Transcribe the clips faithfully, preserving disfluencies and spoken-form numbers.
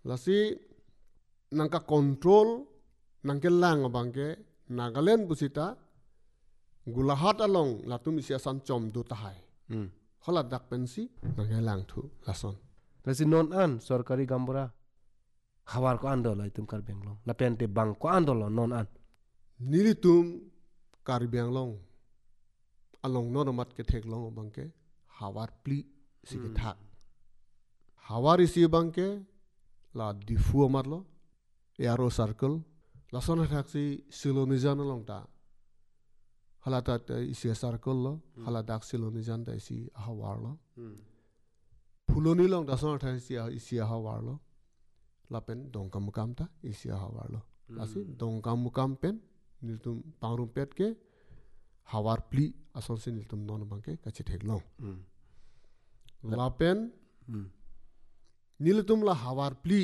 Lasi nangka kontrol nangke lang bangke Nagaland busita gulahat along latum isiasan com du tahai. Hmm. Holat dak pensi nangke lang tu lason. Lasi non an sorkari Gambura hawar ko andolo itum Karbiang Long. Lapente bang ko andolo non an. Nilitum Karbiang Long along nonomat ke tek long bangke hawar pli sikithak. Hawar isi bangke la difu amarlo Aero Circle lason hatak si Silonizan long ta halata isi circle lo haladak Silonizan ta isi hawar lo Fuloni long da son hatak isi isi hawar lo lapen dongkam mukam ta isi hawar lo lasi dongkam mukam pen niltum pangrum pet ke hawar pli ason sin niltum non bangke kachithek long lapen niltum la hawar pli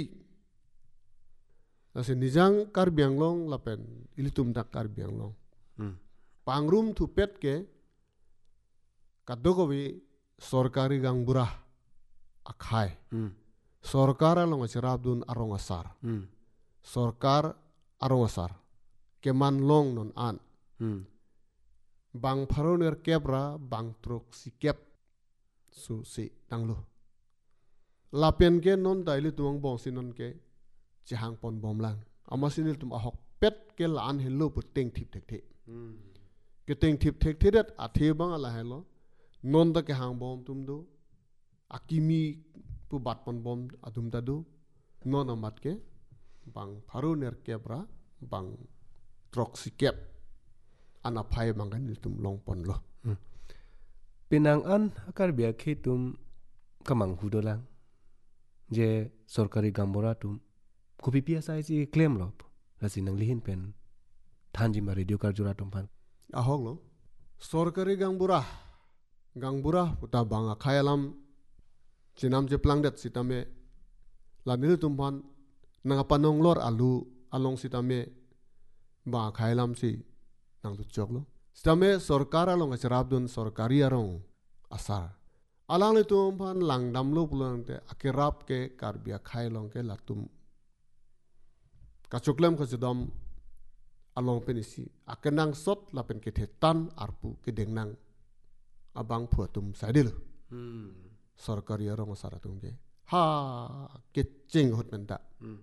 Lasi nijang Karbiang Long lapen ilitum dak Karbiang Long. Hmm. Pangrum tu pet ke kadokowi sorkari gang burah akhai. Hmm. Sorkara long asirabdun arong asar. Hmm. Sorkar arong asar. Keman long non an. Hmm. Bang paroner kebra bang truk si kep su si tanglo. Lapen ke non da ilitum bong sinon ke Jahang pon bom lang. Amasinil tum ahok pet ke laan hello puteng tip tek tek. Ke teng tip tek tek dat athe bang ala hello. Non da ke hang bom tum do. Akimi pu bat pon bom atum tadu. Non amat ke bang paru ner kebra bang trok si kep. Anapai mangan nil tum long pon lo. Pinang an akar biak hitum kamang hudolang. Je sorkari Gambura tum Kopi biasa isi klaim lo, lasi nang lihin pen thanji ma radio karjura tumpan. Ahok lo, sorkari gang burah, gang burah puta banga khayalam cinam je plangdet sitame lanil tumpan nangapanong lor alu along sitame banga khayalam si nang tucok lo. Sitame sorkar along asirabdun sorkari arong asar. Alang li tumpan langdam lo pulang te akirap ke karbia khayalong ke latum Kacuklem kasidam along penisi akenang sot lapen ketetan arpu kedengnang abang puatum sadil Hmm. sorkari arong saratum ke ha kecing hot menta Hmm.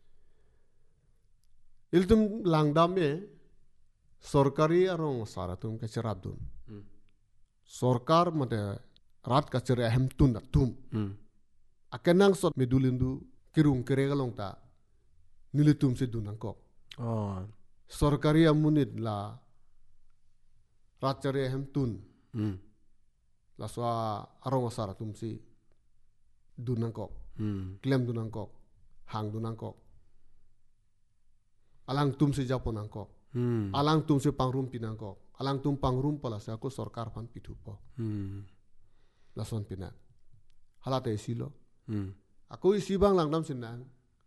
iltum langdam e sorkari arong saratum ke cerabdun Hmm. sorkar mate rat kacere ahem tun atum Hmm. akenang sot medulindu kirung keregalong ta nilitum se dunangkok Oh. sorkari amunit la racare hem tun Hmm. la swa arong asara tumsi dunangkok Hmm. klem dunangkok hang dunangkok alang tumsi japonangkok Hmm. alang tumsi pangrum pinangkok alang tum pangrum pala sa aku sorkar pan pitupo Hmm. la son pinak halate silo Hmm. aku isi bang langdam sinang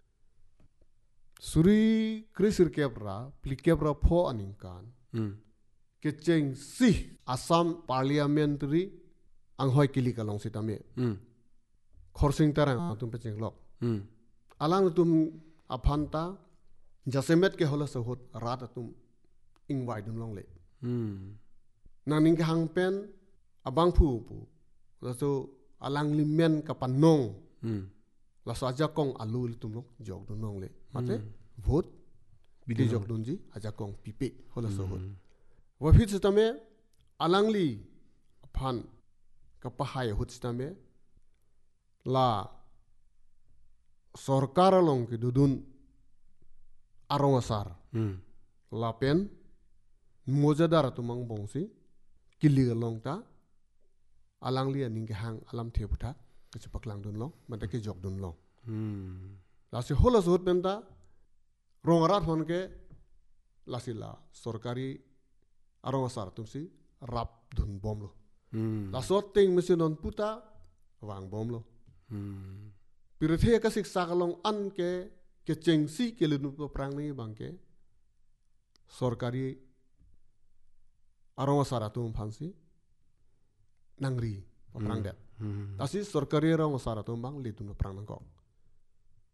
Suri krisir kebra, pli kebra po aningkan. Hmm. Keceng sih Assam parliamentary anghoy kili kalong sitame. Hmm. Khorsing tarang atum peceng lok. Hmm. Alang tum apanta jasemet ke hola sahut rat atum ingwai dun long le. Hmm. Nang ning hang pen abang pu pu. Laso alang limen kapanong. Hmm. Laso aja kong alu litum long jog dun long le. Mate vote bidi jog dun ji aja kong pipe hola sahut. Wafit sitame alangli pan kapahai hut sitame la sorkar long ke dudun arong asar Hmm. la pen mojadar tumang bongsi kili long ta alangli aning ke hang alam the puta ke cepak lang dun long mata ke jog dun long Hmm. la si hola sahut penta rong arat hon ke la si la sorkari arong asar tumsi rap dun bom lo Hmm. la sot ting mesin puta wang bom lo Hmm. Pirithe ka siksa kalong an ke ke cengsi ke lenu perang ni bangke sorkari arong asar atum phansi nangri perang dat Hmm. tasi sorkari arong asar atum bang litu perang nangkok